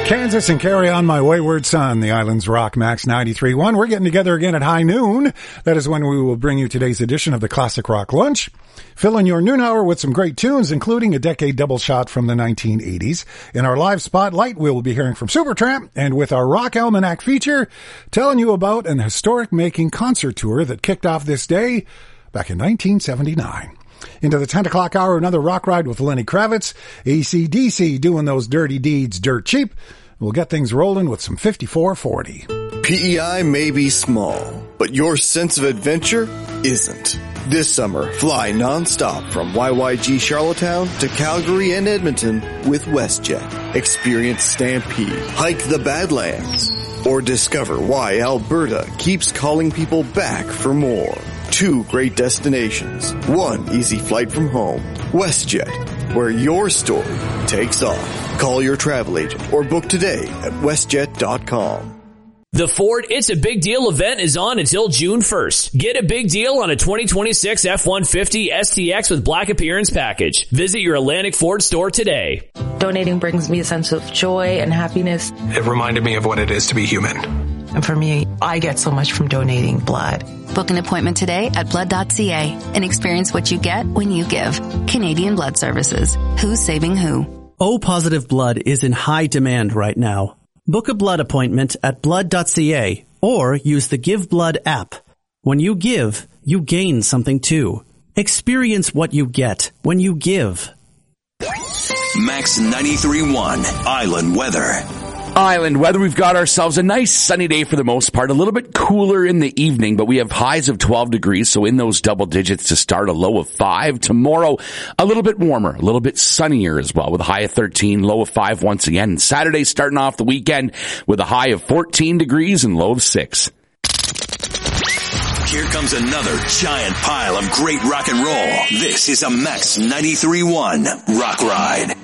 Kansas and Carry On My Wayward Son, the Islands Rock Max 93.1. We're getting together again at high noon. That is when we will bring you today's edition of the Classic Rock Lunch. Fill in your noon hour with some great tunes, including a decade double shot from the 1980s. In our live spotlight, we will be hearing from Supertramp, and with our Rock Almanac feature, telling you about an historic-making concert tour that kicked off this day back in 1979. Into the 10 o'clock hour, another rock ride with Lenny Kravitz, AC/DC doing those dirty deeds dirt cheap. We'll get things rolling with some 5440. PEI may be small, but your sense of adventure isn't. This summer, fly nonstop from YYG Charlottetown to Calgary and Edmonton with WestJet. Experience Stampede, hike the Badlands, or discover why Alberta keeps calling people back for more. 2 great destinations, 1 easy flight from home. WestJet, where your story takes off. Call your travel agent or book today at westjet.com. The Ford It's a Big Deal event is on until June 1st. Get a big deal on a 2026 F-150 STX with Black Appearance Package. Visit your Atlantic Ford store today. Donating brings me a sense of joy and happiness. It reminded me of what it is to be human. And for me, I get so much from donating blood. Book an appointment today at blood.ca and experience what you get when you give. Canadian Blood Services. Who's saving who? O-positive blood is in high demand right now. Book a blood appointment at blood.ca or use the Give Blood app. When you give, you gain something too. Experience what you get when you give. Max 93.1 Island Weather. Island weather, we've got ourselves a nice sunny day for the most part, a little bit cooler in the evening, but we have highs of 12 degrees, so in those double digits to start, a low of 5. Tomorrow, a little bit warmer, a little bit sunnier as well, with a high of 13, low of 5 once again. And Saturday starting off the weekend with a high of 14 degrees and low of 6. Here comes another giant pile of great rock and roll. This is a Max 93.1 Rock Ride.